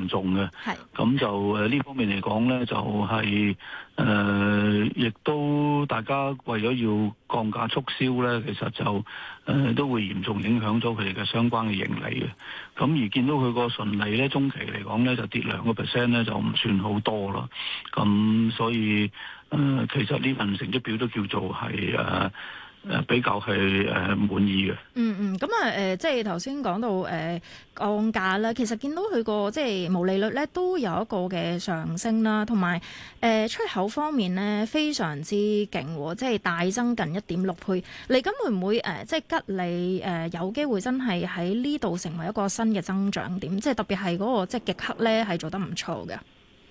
嚴重嘅。 係。 咁就呢方面嚟講咧，就係亦都大家為咗要降價促銷咧，其實就都會嚴重影響咗佢哋嘅相關嘅盈利嘅。咁而見到佢個純利咧，中期嚟講咧就跌2%咧，就唔算好多啦。咁所以其實呢份成績表都叫做係比較係滿意嘅。 咁即係頭先講到降價啦，其實見到佢個即係毛利率咧都有一個嘅上升啦，同埋出口方面咧非常之勁喎，即係大增近1.6倍。嚟緊會唔會即係吉利有機會真係喺呢度成為一個新嘅增長點？即係特別係嗰個即係極氪咧係做得唔錯嘅。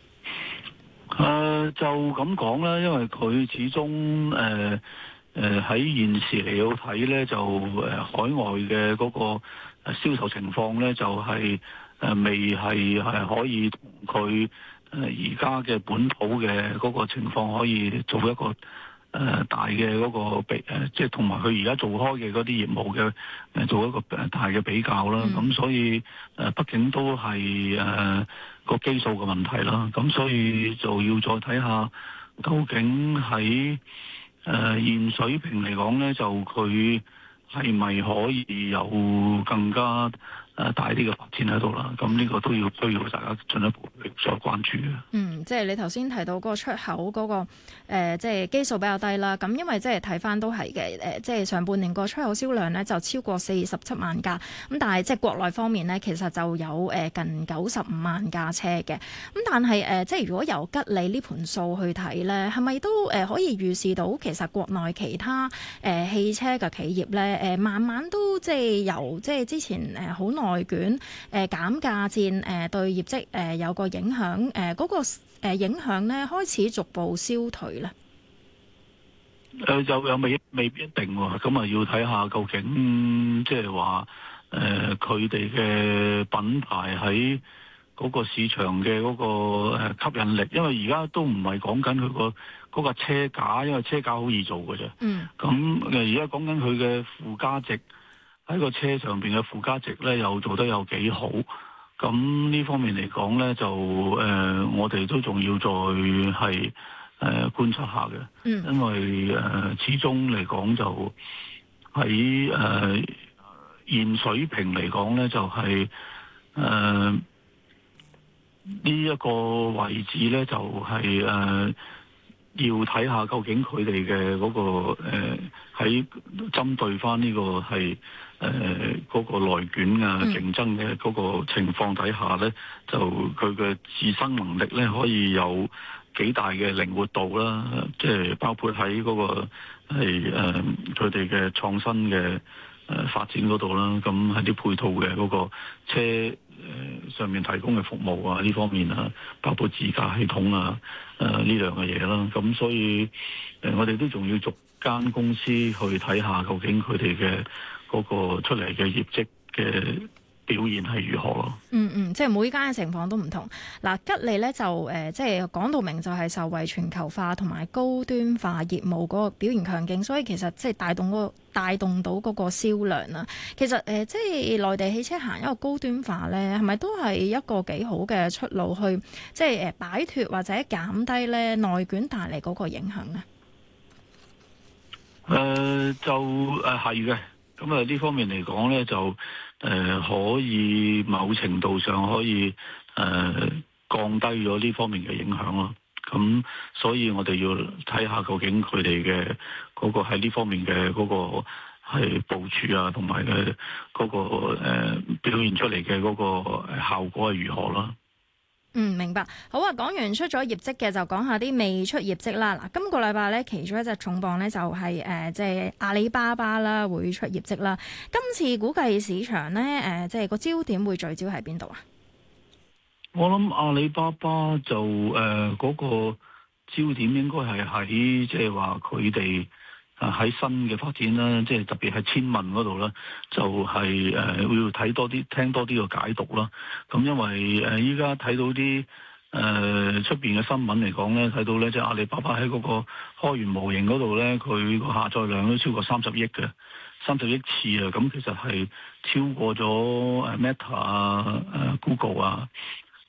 就咁講啦，因為佢始終喺現時嚟到睇咧，就海外嘅嗰個銷售情況咧，就係未係可以同佢而家嘅本土嘅嗰個情況可以做一個大嘅嗰個即係同埋佢而家做開嘅嗰啲業務嘅做一個大嘅比較啦。咁所以畢竟都係個基數嘅問題啦。咁所以就要再睇下究竟喺現水平嚟講咧，就佢係咪可以有更加大啲嘅發展喺度啦？咁呢個都要需要大家進一步再關注嘅。 即係你頭先提到嗰個出口嗰個即係基數比較低啦。咁因為即係睇翻都係嘅，即係上半年個出口銷量咧就超過47萬架。咁但係即係國內方面咧，其實就有近95萬架車嘅。咁但係即係如果由吉利呢盤數去睇咧，係咪都可以預示到其實國內其他汽車嘅企業咧慢慢都即係由即係之前好內卷減價戰對業績有個影響嗰個影響咧開始逐步消退咧？ 就又未必一定喎。咁啊要睇下究竟即係話佢哋嘅品牌喺嗰個市場嘅嗰個吸引力，因為而家都唔係講緊佢個嗰個車架，因為車架好易做嘅啫。咁而家講緊佢嘅附加值，喺個車上邊嘅附加值咧，又做得有幾好。咁呢方面嚟講咧，就我哋都仲要再係觀察下嘅。因為始終嚟講就喺現水平嚟講咧，就係呢一個位置咧，就係要睇下究竟佢哋嘅嗰個喺針對翻呢個係嗰個內卷啊競爭嘅嗰個情況底下咧，就佢嘅自身能力咧可以有幾大嘅靈活度啦，即係包括喺嗰個係佢哋嘅創新嘅發展嗰度啦，咁喺啲配套嘅嗰個車上面提供嘅服務啊，呢方面啊，包括自駕系統啊，呢樣嘅嘢啦。咁所以我哋都仲要逐間公司去睇下，究竟佢哋嘅嗰個出嚟嘅業績嘅表現係如何咯？ 即係每間嘅情況都唔同。嗱，吉利咧就即係講到明就係受惠全球化同埋高端化業務嗰個表現強勁，所以其實即係帶動到嗰個銷量啦。其實即係內地汽車行一個高端化咧，係咪都係一個幾好嘅出路去即係擺脫或者減低咧內卷帶嚟嗰個影響咧？ 就係嘅。咁呢方面嚟講咧，就可以某程度上可以降低咗呢方面嘅影響咯。咁所以我哋要睇下究竟佢哋嘅嗰個喺呢方面嘅嗰個係部署啊，同埋嘅嗰個表現出嚟嘅嗰個效果係如何啦。 明白。好啊，講完出咗業績嘅，就講下啲未出業績啦。嗱，今個禮拜咧，其中一隻重磅咧就係即係阿里巴巴啦，會出業績啦。今次估計市場咧即係個焦點會聚焦喺邊度啊？ 我諗阿里巴巴就嗰個焦點應該係喺即係話佢哋喺新嘅發展啦，即係特別係千問嗰度啦，就係要睇多啲、聽多啲個解讀啦。咁因為依家睇到啲出邊嘅新聞嚟講咧，睇到咧即係阿里巴巴喺嗰個開源模型嗰度咧，佢個下載量都超過30億嘅，30億次啊！咁其實係超過咗Meta 啊、Google 啊。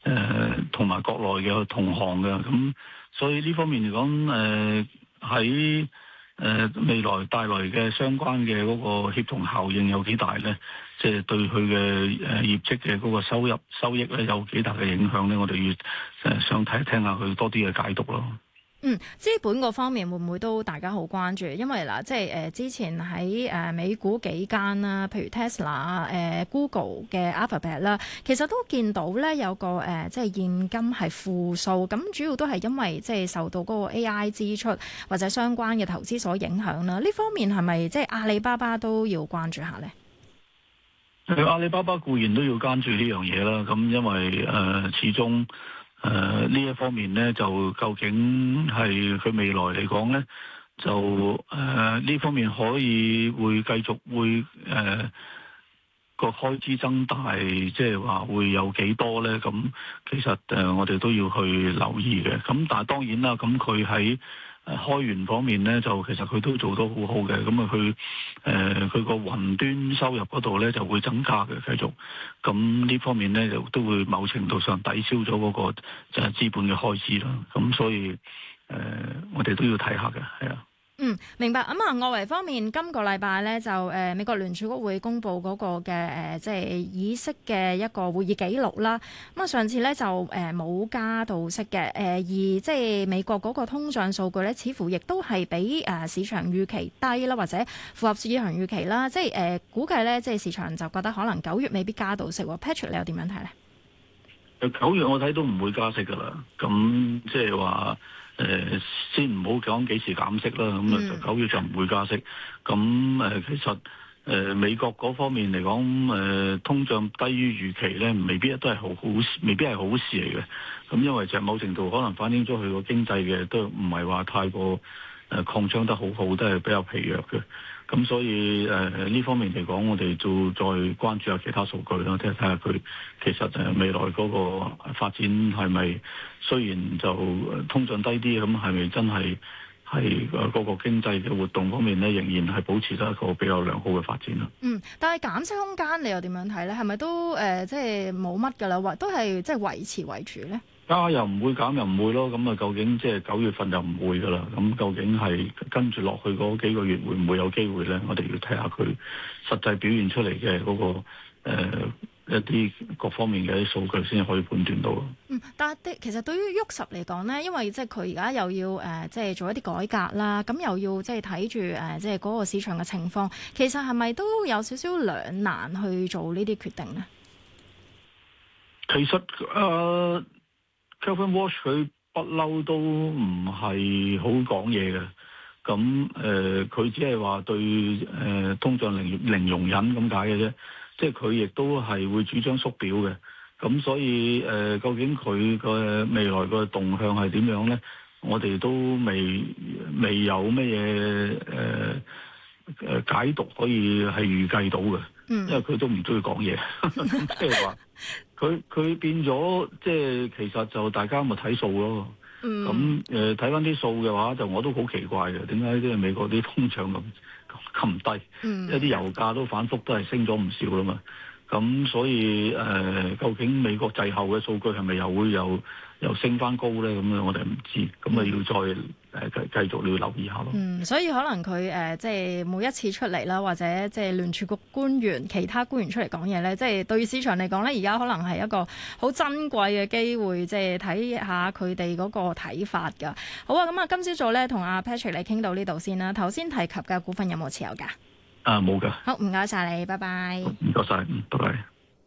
同埋國內嘅同行嘅，咁所以呢方面嚟講，喺未來帶來嘅相關嘅嗰個協同效應有幾大咧？即係對佢嘅業績嘅嗰個收益咧有幾大嘅影響咧？我哋要想聽下佢多啲嘅解讀咯。 資本嗰方面會唔會都大家好關注？因為嗱，即係之前喺美股幾間啦，譬如 Tesla、Google 嘅 Alphabet 啦，其實都見到咧有個即係現金係負數，咁主要都係因為即係受到嗰個 AI 支出或者相關嘅投資所影響啦。呢方面係咪即係阿里巴巴都要關注下咧？ 阿里巴巴固然都要關注呢樣嘢啦，咁因為始終。呢一方面呢，就究竟係佢未來嚟講呢，就呢方面可以會繼續會個開支增大，即係話會有幾多呢？咁其實我哋都要去留意嘅。咁但係當然啦，咁佢喺開源方面呢，就其實佢都做得好好嘅。咁啊，佢個雲端收入嗰度呢就會增加嘅，繼續。咁呢方面呢，就都會某程度上抵消咗嗰個就係資本嘅開支啦。咁所以我哋都要睇下嘅，係啊。 明白。外圍方面，今個禮拜咧就美國聯儲局會公布嗰個嘅即係議息嘅一個會議記錄啦。上次咧就冇加到息嘅，而即係美國嗰個通脹數據咧，似乎亦都係比市場預期低啦，或者符合市場預期啦。即係估計咧，即係市場就覺得可能9月未必加到息。Patrick， 你又點樣睇咧 ？9月我睇都唔會加息噶啦。咁即係話。先唔好講幾時減息啦，咁就9月就唔會加息。咁其實美國嗰方面嚟講，通脹低於預期咧，未必都係未必係好事嚟嘅。咁因為就某程度可能反映咗佢個經濟嘅都唔係話太過擴張得好，都係比較疲弱嘅。咁所以呢方面嚟講，我哋就再關注下其他數據啦，睇下佢其實未來嗰個發展係咪雖然就通脹低啲，咁係咪真係嗰個經濟嘅活動方面咧，仍然係保持得一個比較良好嘅發展啦。 但係減息空間你又點樣睇咧？係咪都即係冇乜㗎啦？或都係即係維持為主咧？ 加又唔會，減又唔會咯。咁啊，究竟即係9月份就唔會噶啦。咁究竟係跟住落去嗰幾個月會唔會有機會咧？我哋要睇下佢實際表現出嚟嘅嗰個一啲各方面嘅啲數據先可以判斷到。 但係其實對於沃實嚟講咧，因為即係佢而家又要即係做一啲改革啦，咁又要即係睇住即係嗰個市場嘅情況，其實係咪都有少少兩難去做呢啲決定咧？ 其實Kevin Walsh 佢不嬲都唔係好講嘢嘅，咁佢只係話對通脹零容忍咁解嘅啫，即係佢亦都係會主張縮表嘅，咁所以究竟佢個未來個動向係點樣咧？我哋都未有咩嘢解讀可以係預計到嘅，因為佢都唔中意講嘢，即係話。佢變咗，即係其實就大家咪睇數咯。咁睇翻啲數嘅話，就我都好奇怪嘅，點解即係美國啲通脹咁低？因為啲油價都反覆都係升咗唔少啦嘛。咁所以究竟美國滯後嘅數據係咪又會又升翻高咧？咁樣我哋唔知，咁啊要再繼續要留意下咯。 所以可能佢即係每一次出嚟啦，或者即係聯儲局官員、其他官員出嚟講嘢咧，即係對市場嚟講咧，而家可能係一個好珍貴嘅機會，即係睇下佢哋嗰個睇法㗎。好啊，咁啊，今朝早咧同阿 Patrick 你傾到呢度先啦。頭先提及嘅股份有冇持有㗎？ 冇㗎。 好，唔該晒你，拜拜。 唔該晒，拜拜。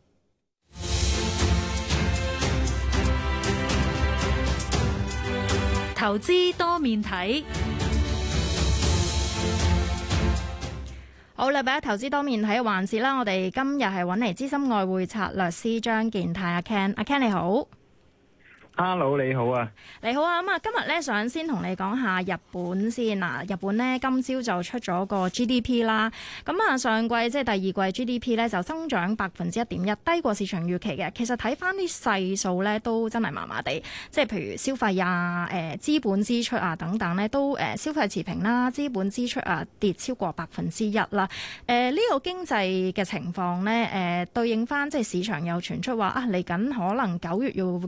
投資多面睇。 好啦，俾投資多面睇嘅環節啦。我哋今日係揾嚟資深外匯策略師張健泰阿 Ken， 阿 Ken 你好。 Hello， 你好啊！ 你好啊！咁啊，今日咧想先同你講下日本先嗱。日本咧今朝就出咗個 GDP 啦。咁啊，上季即係第二季 GDP 咧就增長1.1%，低過市場預期嘅。其實睇翻啲細數咧都真係麻麻地，即係譬如消費啊、資本支出啊等等咧都消費持平啦，資本支出啊跌超過1%啦。呢個經濟嘅情況咧對應翻即係市場又傳出話啊嚟緊可能9月要